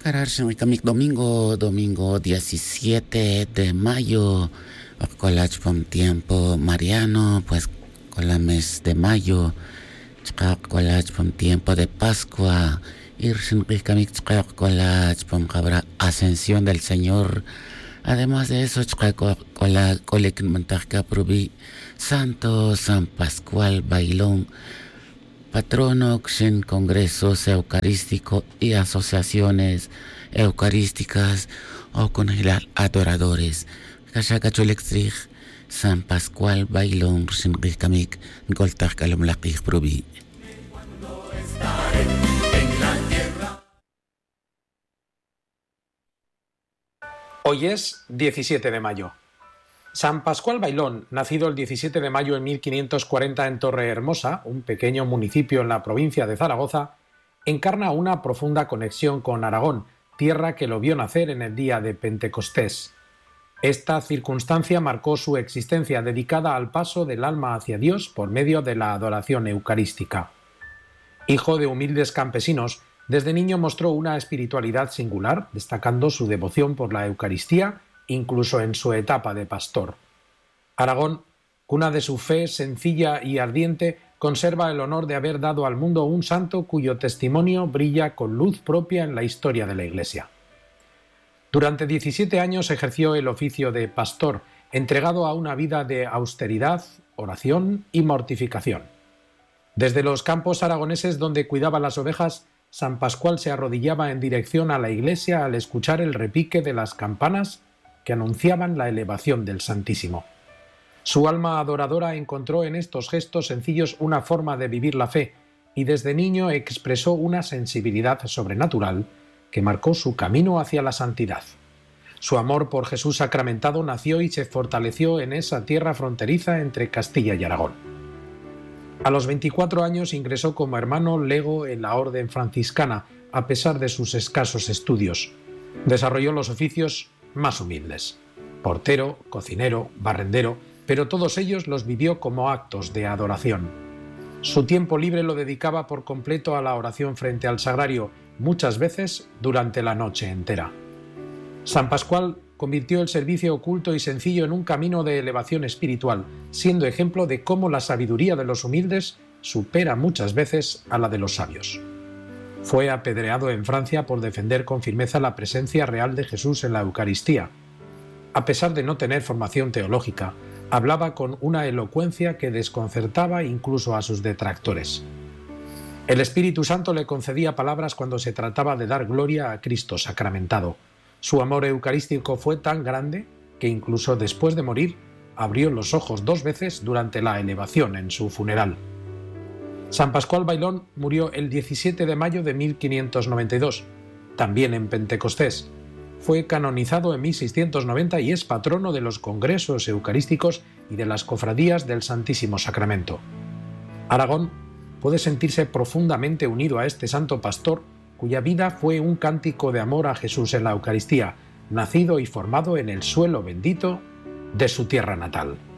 Kararxinwikamic domingo 17 de mayo, con tiempo mariano, pues con la mes de mayo, con tiempo de Pascua, Irxinwikamic con la ascensión del Señor. Además de eso, con la colecta provi Santo San Pascual Bailón, patrono en congresos eucarísticos y asociaciones eucarísticas o con adoradores. Kashakacholextrich San Pascual Bailón Rinrikamik Goltar Kalomlakich Provi. Hoy es 17 de mayo. San Pascual Bailón, nacido el 17 de mayo de 1540 en Torrehermosa, un pequeño municipio en la provincia de Zaragoza, encarna una profunda conexión con Aragón, tierra que lo vio nacer en el día de Pentecostés. Esta circunstancia marcó su existencia dedicada al paso del alma hacia Dios por medio de la adoración eucarística. Hijo de humildes campesinos, desde niño mostró una espiritualidad singular, destacando su devoción por la Eucaristía, incluso en su etapa de pastor. Aragón, cuna de su fe sencilla y ardiente, conserva el honor de haber dado al mundo un santo cuyo testimonio brilla con luz propia en la historia de la Iglesia. Durante 17 años ejerció el oficio de pastor, entregado a una vida de austeridad, oración y mortificación. Desde los campos aragoneses donde cuidaba las ovejas, San Pascual se arrodillaba en dirección a la iglesia al escuchar el repique de las campanas que anunciaban la elevación del Santísimo. Su alma adoradora encontró en estos gestos sencillos una forma de vivir la fe y desde niño expresó una sensibilidad sobrenatural que marcó su camino hacia la santidad. Su amor por Jesús sacramentado nació y se fortaleció en esa tierra fronteriza entre Castilla y Aragón. A los 24 años ingresó como hermano lego en la orden franciscana, a pesar de sus escasos estudios. Desarrolló los oficios más humildes: portero, cocinero, barrendero, pero todos ellos los vivió como actos de adoración. Su tiempo libre lo dedicaba por completo a la oración frente al sagrario, muchas veces durante la noche entera. San Pascual convirtió el servicio oculto y sencillo en un camino de elevación espiritual, siendo ejemplo de cómo la sabiduría de los humildes supera muchas veces a la de los sabios. Fue apedreado en Francia por defender con firmeza la presencia real de Jesús en la Eucaristía. A pesar de no tener formación teológica, hablaba con una elocuencia que desconcertaba incluso a sus detractores. El Espíritu Santo le concedía palabras cuando se trataba de dar gloria a Cristo sacramentado. Su amor eucarístico fue tan grande que incluso después de morir abrió los ojos 2 veces durante la elevación en su funeral. San Pascual Bailón murió el 17 de mayo de 1592, también en Pentecostés. Fue canonizado en 1690 y es patrono de los congresos eucarísticos y de las cofradías del Santísimo Sacramento. Aragón puede sentirse profundamente unido a este santo pastor, cuya vida fue un cántico de amor a Jesús en la Eucaristía, nacido y formado en el suelo bendito de su tierra natal.